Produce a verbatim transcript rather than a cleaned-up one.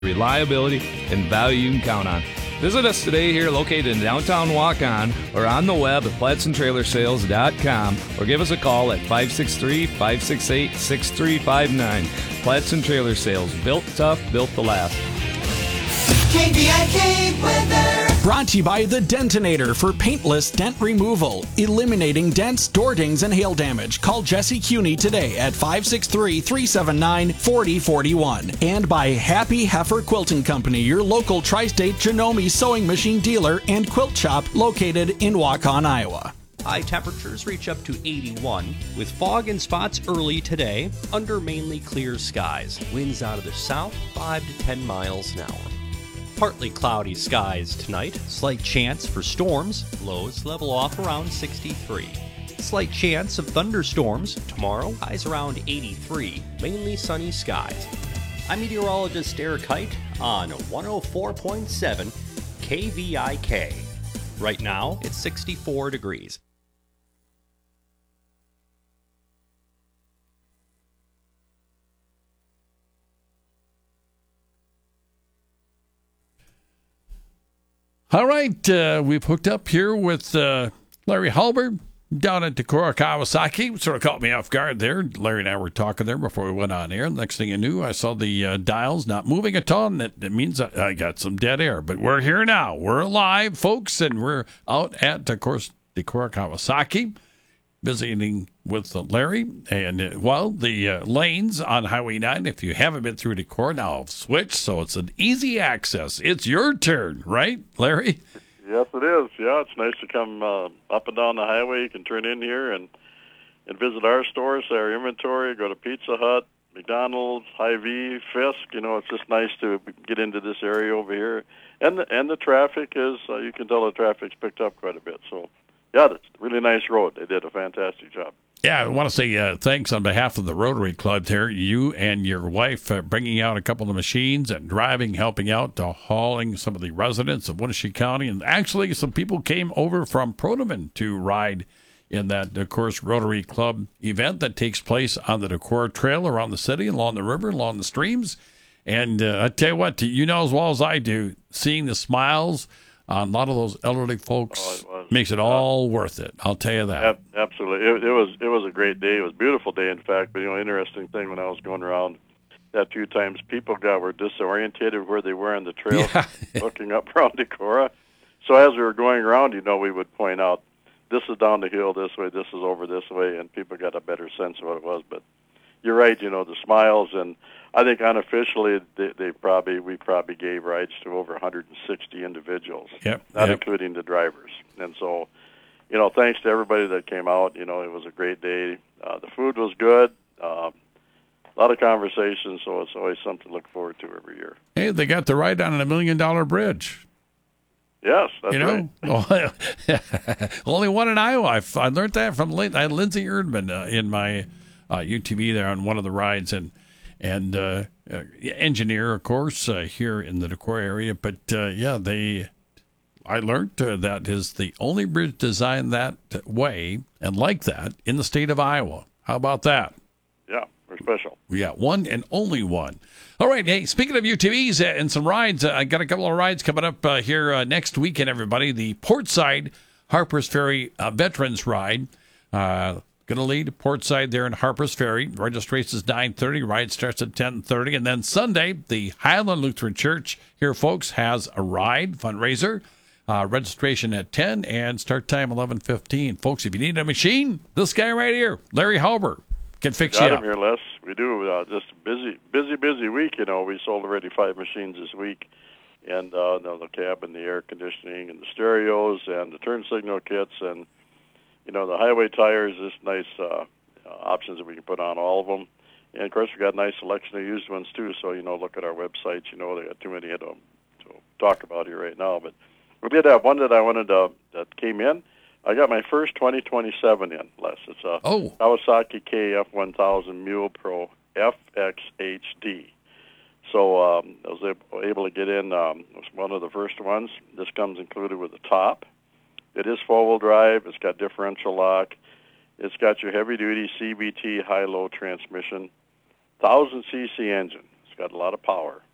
reliability, and value you can count on. Visit us today here located in downtown Waukon or on the web at platson trailer sales dot com or give us a call at five six three, five six eight, six three five nine. Platson Trailer Sales, built tough, built to last. K V I K weather. Brought to you by the Dentinator for paintless dent removal, eliminating dents, door dings, and hail damage. Call Jesse Cuney today at five six three, three seven nine, four zero four one. And by Happy Heifer Quilting Company, your local tri-state Janome sewing machine dealer and quilt shop located in Waukon, Iowa. High temperatures reach up to eighty-one, with fog and spots early today under mainly clear skies. Winds out of the south, five to ten miles an hour. Partly cloudy skies tonight. Slight chance for storms. Lows level off around sixty-three. Slight chance of thunderstorms tomorrow. Highs around eighty-three. Mainly sunny skies. I'm meteorologist Eric Height on one oh four point seven K V I K. Right now, it's sixty-four degrees. All right, uh, we've hooked up here with uh, Larry Halbert down at Decorah, Kawasaki. Sort of caught me off guard there. Larry and I were talking there before we went on air. Next thing I knew, I saw the uh, dials not moving at all, and that, that means I, I got some dead air. But we're here now. We're alive, folks, and we're out at, of course, Decorah, Kawasaki, visiting with uh, Larry. And, uh, well, the uh, lanes on Highway nine, if you haven't been through Decorah, now have switched, so it's an easy access. It's your turn, right, Larry? Yes, it is. Yeah, it's nice to come uh, up and down the highway. You can turn in here and, and visit our stores, our inventory, go to Pizza Hut, McDonald's, Hy-Vee, Fisk. You know, it's just nice to get into this area over here. And the, and the traffic is, uh, you can tell the traffic's picked up quite a bit, so... Yeah, it's a really nice road. They did a fantastic job. Yeah, I want to say uh, thanks on behalf of the Rotary Club there. You and your wife uh, bringing out a couple of machines and driving, helping out, uh, hauling some of the residents of Winnebago County. And actually, some people came over from Pronoman to ride in that, of course, Rotary Club event that takes place on the Decorah Trail around the city, along the river, along the streams. And uh, I tell you what, you know as well as I do, seeing the smiles on a lot of those elderly folks oh, it makes it all uh, worth it. I'll tell you that. Absolutely, it, it was it was a great day. It was a beautiful day, in fact. But you know, interesting thing when I was going around that few times, people got were disoriented where they were on the trail, yeah. looking up around Decorah. So as we were going around, you know, we would point out, this is down the hill this way, this is over this way, and people got a better sense of what it was. But you're right, you know, the smiles, and I think unofficially they, they probably we probably gave rides to over one hundred sixty individuals, yep, not yep. including the drivers. And so, you know, thanks to everybody that came out. You know, it was a great day. Uh, the food was good. Uh, a lot of conversations, so it's always something to look forward to every year. Hey, they got the ride on a million dollar bridge. Yes, that's you know, right. Only one in Iowa. I, I learned that from Lin- I had Lindsay Erdman uh, in my uh, U T V there on one of the rides, and and uh, uh, engineer, of course, uh, here in the Decorah area. But uh, yeah, they. I learned uh, that is the only bridge designed that way and like that in the state of Iowa. How about that? Yeah, we're special. Yeah, one and only one. All right, hey, speaking of U T Vs and some rides, uh, I got a couple of rides coming up uh, here uh, next weekend, everybody. The Portside Harpers Ferry uh, Veterans Ride. Uh, going to lead Portside there in Harpers Ferry. Registration is nine thirty. Ride starts at ten thirty. And then Sunday, the Highland Lutheran Church here, folks, has a ride fundraiser. Uh, registration at ten and start time eleven fifteen. Folks, if you need a machine, this guy right here, Larry Halbert, can fix Got you him up. here, Les. We do. Uh, just a busy, busy, busy week. You know, we sold already five machines this week, and uh, you know, the cabin, the air conditioning, and the stereos, and the turn signal kits, and you know, the highway tires. Just nice uh, uh, options that we can put on all of them. And of course, we got a nice selection of used ones too. So you know, look at our website. You know, they got too many to, to talk about here right now, but we did have one that I wanted to, that came in. I got my first twenty twenty-seven in, Les. It's a oh. Kawasaki K F one thousand Mule Pro F X H D. So um, I was able to get in. Um, it was one of the first ones. This comes included with the top. It is four-wheel drive. It's got differential lock. It's got your heavy-duty C V T high-low transmission, one thousand c c engine. It's got a lot of power.